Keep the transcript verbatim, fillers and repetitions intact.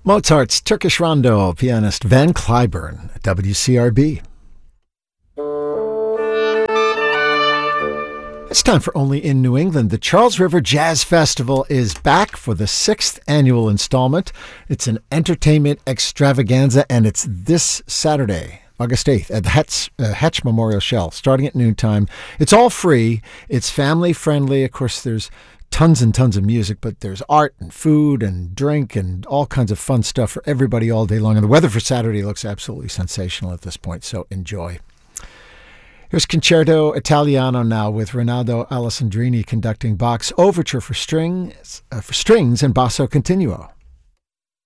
Mozart's Turkish Rondo, pianist Van Cliburn at W C R B. It's time for Only in New England. The Charles River Jazz Festival is back for the sixth annual installment. It's an entertainment extravaganza, and it's this Saturday, August eighth, at the Hetch, uh, Hetch Memorial Shell, starting at noontime. It's all free. It's family-friendly. Of course, there's tons and tons of music, but there's art and food and drink and all kinds of fun stuff for everybody all day long. And the weather for Saturday looks absolutely sensational at this point, so enjoy. Here's Concerto Italiano now with Rinaldo Alessandrini conducting Bach's Overture for strings, uh, for strings and Basso Continuo.